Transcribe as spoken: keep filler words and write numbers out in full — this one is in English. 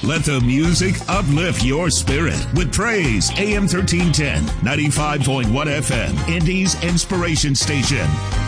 Let the music uplift your spirit with Praise A M thirteen ten, ninety-five point one F M, Indy's inspiration station.